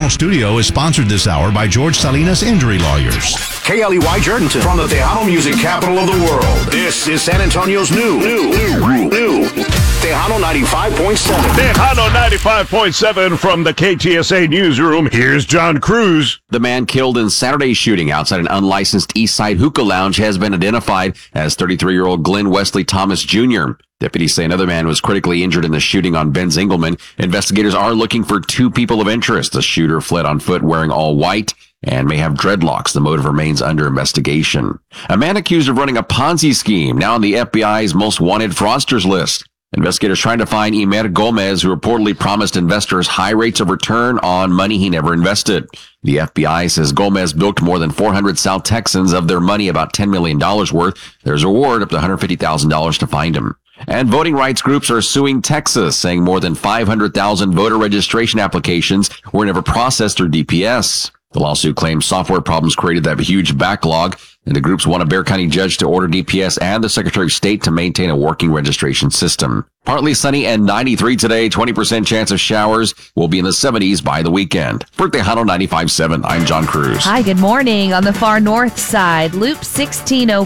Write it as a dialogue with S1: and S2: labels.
S1: Tejano Studio is sponsored this hour by George Salinas Injury Lawyers.
S2: KLEY Jordanton from the Tejano music capital of the world. This is San Antonio's new Tejano 95.7.
S3: Tejano 95.7 from the KTSA newsroom. Here's John Cruz.
S4: The man killed in Saturday's shooting outside an unlicensed Eastside hookah lounge has been identified as 33-year-old Glenn Wesley Thomas Jr. Deputies say another man was critically injured in the shooting on Benz Engelman. Investigators are looking for two people of interest. The shooter fled on foot wearing all white and may have dreadlocks. The motive remains under investigation. A man accused of running a Ponzi scheme now on the FBI's most wanted fraudsters list. Investigators trying to find Imer Gomez, who reportedly promised investors high rates of return on money he never invested. The FBI says Gomez bilked more than 400 South Texans of their money, about $10 million worth. There's a reward up to $150,000 to find him. And voting rights groups are suing Texas, saying more than 500,000 voter registration applications were never processed through DPS. The lawsuit claims software problems created that huge backlog, and the groups want a Bexar County judge to order DPS and the Secretary of State to maintain a working registration system. Partly sunny and 93 today, 20% chance of showers. Will be in the 70s by the weekend. For Tejano 95.7, I'm John Cruz.
S5: Hi, good morning. On the far north side, Loop 1605